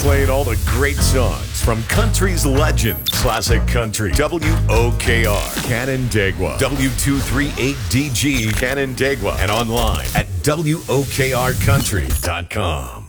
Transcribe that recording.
playing all the great songs from country's legends. Classic Country, WOKR, Canandaigua, W238DG, Canandaigua, and online at WOKRCountry.com.